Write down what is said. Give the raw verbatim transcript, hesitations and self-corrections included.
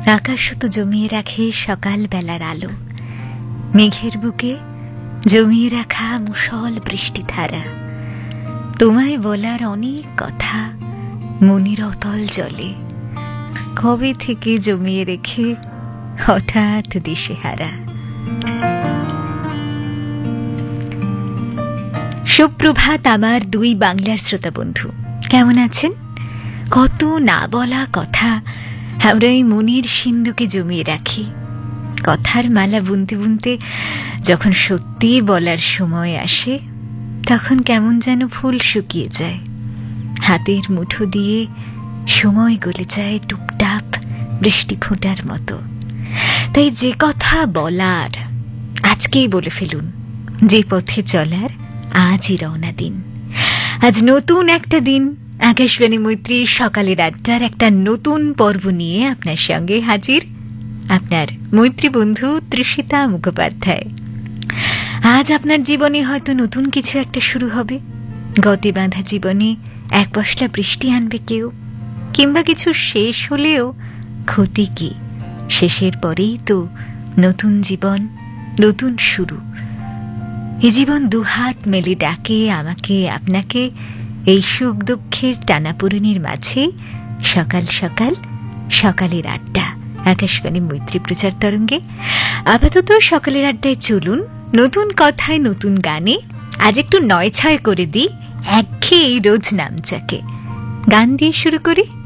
আকাশ তো জমিয়ে রাখে সকাল বেলার আলো, মেঘের বুকে জমিয়ে রাখা মুষল বৃষ্টি ধারা। তোমায় বলার অনেক কথা মনের অতল জলে, কবে থেকে জমিয়ে রেখে হঠাৎ দিশেহারা। সুপ্রভাত আমার দুই বাংলার শ্রোতা বন্ধু, কেমন আছেন? কত না বলা কথা আমরা এই মনের সিন্ধুকে জমিয়ে রাখি। কথার মালা বুনতে বুনতে যখন সত্যি বলার সময় আসে, তখন কেমন যেন ফুল শুকিয়ে যায়, হাতের মুঠো দিয়ে সময় গলে যায় টুপটাপ বৃষ্টি ফোঁটার মতো। তাই যে কথা বলার আজকেই বলে ফেলুন, যে পথে চলার আজই রওনা দিন। আজ নতুন একটা দিন, আকাশবাণী মৈত্রীর সকালের আড্ডার একটা নতুন পর্ব নিয়ে আপনার সঙ্গে হাজির আপনার মৈত্রী বন্ধু তৃষিতা মুখোপাধ্যায়। আজ আপনার জীবনে হয়তো নতুন কিছু একটা শুরু হবে। গতে বাঁধা জীবনে এক পশলা বৃষ্টি আনবে কেউ, কিংবা কিছু শেষ হলেও ক্ষতি কি? শেষের পরেই তো নতুন জীবন, নতুন শুরু। এ জীবন দুহাত মেলে ডাকে আমাকে আপনাকে এই সুখ দুঃখের টানাপোড়েনের মাঝে সকাল সকাল সকালের আড্ডা আকাশবাণী মৈত্রী প্রচার তরঙ্গে। আপাতত সকালের আড্ডায় চলুন, নতুন কথায় নতুন গানে আজ একটু নয় ছয় করে দিই একঘেয়ে রোজ নামচাকে। গান দিয়ে শুরু করি।